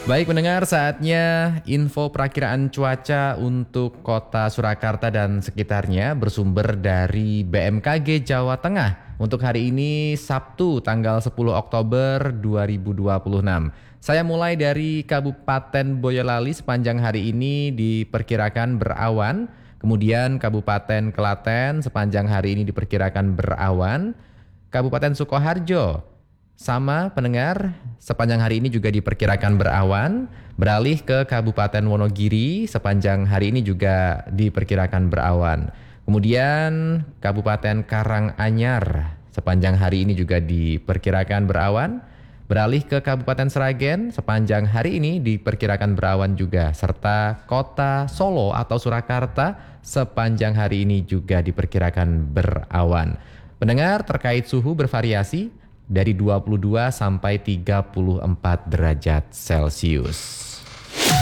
Baik pendengar, saatnya info perakiraan cuaca untuk kota Surakarta dan sekitarnya bersumber dari BMKG Jawa Tengah. Untuk hari ini Sabtu tanggal 10 Oktober 2026. Saya mulai dari Kabupaten Boyolali sepanjang hari ini diperkirakan berawan. Kemudian Kabupaten Klaten sepanjang hari ini diperkirakan berawan. Kabupaten Sukoharjo sama pendengar, sepanjang hari ini juga diperkirakan berawan. Beralih ke Kabupaten Wonogiri, sepanjang hari ini juga diperkirakan berawan. Kemudian Kabupaten Karanganyar, sepanjang hari ini juga diperkirakan berawan. Beralih ke Kabupaten Sragen, sepanjang hari ini diperkirakan berawan juga. Serta Kota Solo atau Surakarta, sepanjang hari ini juga diperkirakan berawan. Pendengar, terkait suhu bervariasi dari 22 sampai 34 derajat Celcius.